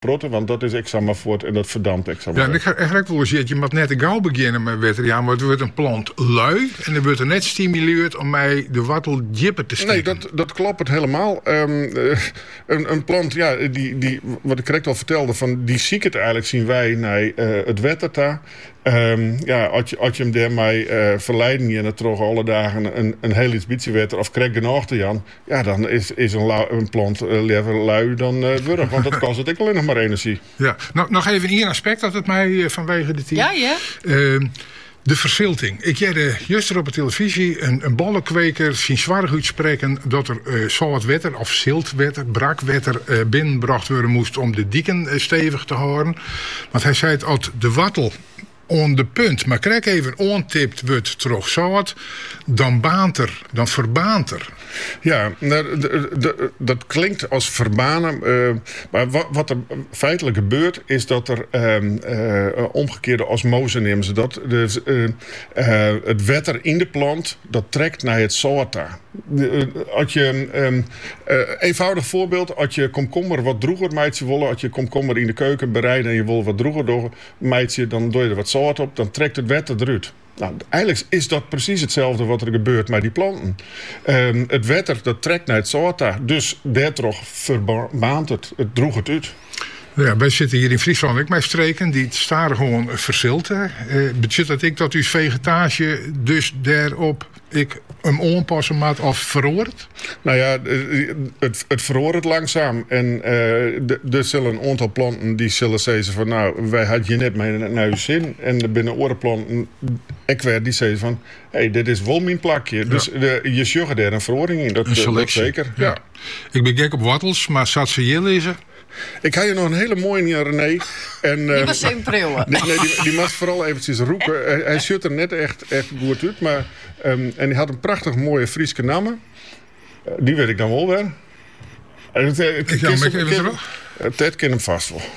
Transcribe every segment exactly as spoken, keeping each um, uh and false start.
protten, want dat is examen voort en dat verdampt examen. Ja, en ik ga eigenlijk wel zeggen, je moet net te gauw beginnen met wetter. Ja, maar het wordt een plant lui en er wordt er net stimuleerd om mij de wattel dieper te steken. Nee, dat, dat klopt het helemaal. Um, uh, een, een plant, ja, die, die, wat ik correct al vertelde, van die ziek het eigenlijk zien wij naar uh, het wetter daar. Um, ja, als je, als je hem daarmee uh, verleiden je en toch alle dagen een, een heel iets beetje wetter of krijg genoeg te Jan, ja, dan is, is een, lui, een plant uh, liever lui dan uh, wurg, want dat kost het alleen nog maar energie. Ja, nou, nog even één aspect dat het mij uh, vanwege de team. Ja, ja. Uh, de verzilting. Ik heb juist op de televisie een, een ballenkweker zien zwaar uitspreken dat er uh, zout wetter of ziltwetter, brakwetter uh, binnenbracht worden moest om de dieken uh, stevig te houden. Want hij zei het als de wattel on de punt, maar krijg even ontipt wordt terug zout, dan baant er, dan verbaant er. Ja, nou, de, de, dat klinkt als verbanen. Uh, maar wat, wat er feitelijk gebeurt, is dat er um, uh, omgekeerde osmose nemen ze dat. Dus, uh, uh, het wetter in de plant, dat trekt naar het zout daar. Uh, als je, um, uh, eenvoudig voorbeeld, als je komkommer wat droeger meidje willen, als je komkommer in de keuken bereidt en je wil wat droeger door meidje, dan doe je er wat zout op, dan trekt het wetter eruit. Nou, eigenlijk is dat precies hetzelfde wat er gebeurt met die planten. Um, het wetter, dat trekt naar het zout, dus daardoor verbaant het, het droeg het uit. Ja, wij zitten hier in Friesland ook met streken die staan gewoon verzilten. Uh, betekent dat ik dat uw vegetatie dus daarop ik hem onpassen maat of verroert? Nou ja, het, het verroert langzaam. En uh, er zullen een aantal planten die zullen zeggen van nou, wij hadden je net mee naar uw zin. En er binnen orenplanten, ik werd die zeggen van hé, hey, dit is wel mijn plakje. Ja. Dus de, je zugger daar een verhoring in, dat, een dat zeker. Ja. Ja. Ik ben gek op wattels, maar zat ze hier lezen? Ik had je nog een hele mooie hier, René. En, uh, die was in prillen. Nee, nee, die, die moest vooral eventjes roepen. Hij, hij zit er net echt, echt goed uit. Maar, um, en hij had een prachtig mooie Frieske namen. Uh, die weet ik dan wel weer. Uh, ik ga hem even terug. Ted kent hem vast wel.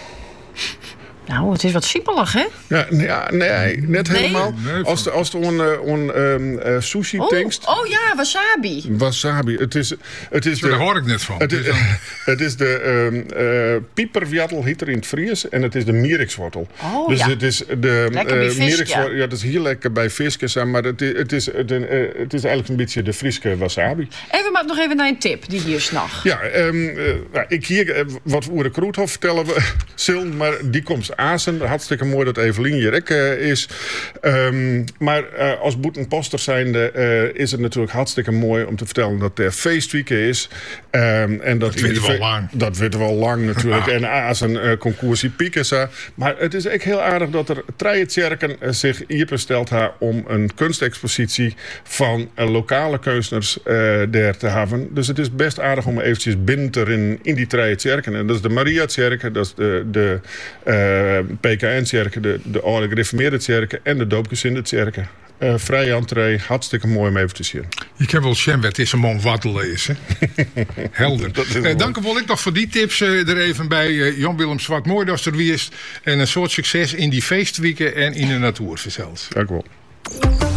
Nou, het is wat siepelig, hè? Ja, nee, ja, nee net nee? helemaal. Nee, als het als de on, on, um, uh, sushi oh, tankst. Oh ja, wasabi. Wasabi. Het is, het is Zo, de, daar hoor ik net van. Het is, het is de um, uh, pieperwjattel hitter in het Fries en het is de mierikswortel. Oh, dus ja. het is de lekker bij uh, vis, mierikswortel. ja. Ja, dat is heel lekker bij visjes, maar het is, het, is, het, uh, het is eigenlijk een beetje de Frieske wasabi. Even maar nog even naar een tip die hier s'nacht. Ja, um, uh, nou, ik hier uh, wat over de Kroethof vertellen we, Sil, maar die komt Azen. Hartstikke mooi dat Evelien hier ook uh, is. Um, maar uh, als boetenposter zijnde uh, is het natuurlijk hartstikke mooi om te vertellen dat er feestweekend is. Um, en dat dat weten we al lang. Dat weten we al lang natuurlijk. En Azen uh, concoursie pieken. Maar het is echt heel aardig dat er Treijetjerken uh, zich hier besteld hebben om een kunstexpositie van uh, lokale kunstenaars uh, daar te hebben. Dus het is best aardig om eventjes binnen te rennen in die Treijetjerken. En dat is de Maria-tjerken, dat is de, de uh, P K N-tjerken, de, de oude gereformeerde tjerken en de doopgezinde tjerken. Uh, vrij entree, hartstikke mooi om even te zien. Ik heb wel Sjem, het is een man wat te lezen. Helder. Uh, dank wel ik nog voor die tips uh, er even bij. Uh, Jan-Willem Zwart, mooi dat er wist. En een soort succes in die feestweken en in de natuur verzeld. Dank u wel.